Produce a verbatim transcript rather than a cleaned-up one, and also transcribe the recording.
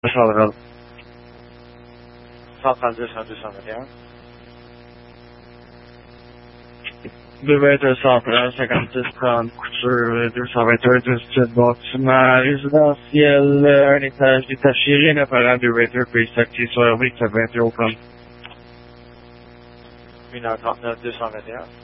Central. Central deux cents, deux cent vingt et un. deux vingt et un Central, cinquante-six trente, Couture, deux cent vingt et un, deux sept bâtiment résidentiel, un étage détaché, rien apparent, deux vingt et un, pays actif sur Hervé, quatre vingt et un, au com. une heure trente-neuf, deux cent vingt et un.